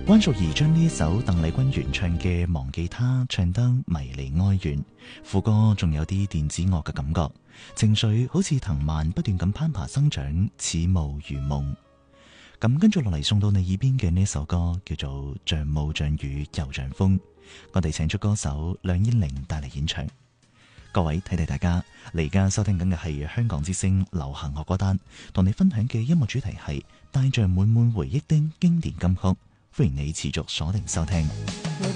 關淑怡將呢一首鄧麗君原唱嘅《忘記他》唱得迷離哀怨，副歌仲有啲電子樂嘅感覺，情緒好似藤蔓不斷咁攀爬生長，似霧如夢。咁跟住落嚟送到你耳邊嘅呢首歌叫做《像霧像雨又像風》，我哋請出歌手梁燕玲帶嚟演唱。各位睇睇大家，你而家收聽緊嘅係香港之聲流行樂歌單，同你分享嘅音樂主題係帶着滿滿回憶的經典金曲。歡迎你持續鎖定收聽。